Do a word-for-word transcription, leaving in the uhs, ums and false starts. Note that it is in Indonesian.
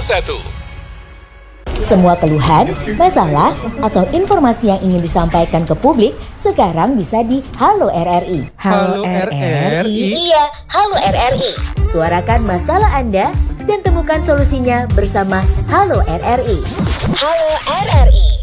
satu. Semua keluhan, masalah, atau informasi yang ingin disampaikan ke publik sekarang bisa di Halo R R I. Halo R R I? Iya, Halo R R I. Suarakan masalah Anda dan temukan solusinya bersama Halo R R I. Halo R R I.